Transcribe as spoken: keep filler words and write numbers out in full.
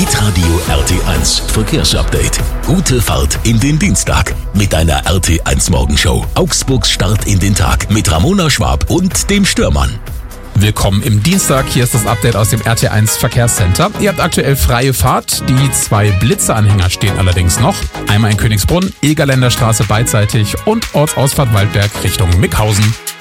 Hitradio R T eins Verkehrsupdate. Gute Fahrt in den Dienstag mit einer R T eins Morgenshow. Augsburgs Start in den Tag mit Ramona Schwab und dem Störmann. Willkommen im Dienstag, hier ist das Update aus dem R T eins Verkehrscenter. Ihr habt aktuell freie Fahrt, die zwei Blitzeanhänger stehen allerdings noch. Einmal in Königsbrunn, Egerländer Straße beidseitig und Ortsausfahrt Waldberg Richtung Mickhausen.